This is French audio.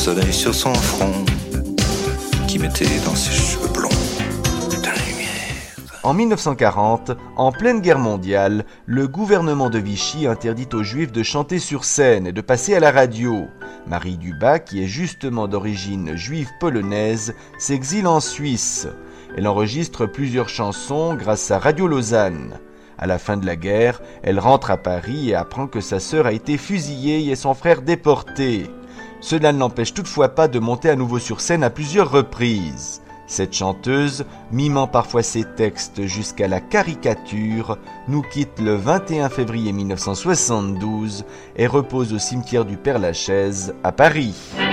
soleil sur son front, qui mettait dans ses cheveux blonds de la lumière. En 1940, en pleine guerre mondiale, le gouvernement de Vichy interdit aux Juifs de chanter sur scène et de passer à la radio. Marie Dubas, qui est justement d'origine juive polonaise, s'exile en Suisse. Elle enregistre plusieurs chansons grâce à Radio Lausanne. À la fin de la guerre, elle rentre à Paris et apprend que sa sœur a été fusillée et son frère déporté. Cela ne l'empêche toutefois pas de monter à nouveau sur scène à plusieurs reprises. Cette chanteuse, mimant parfois ses textes jusqu'à la caricature, nous quitte le 21 février 1972 et repose au cimetière du Père-Lachaise à Paris.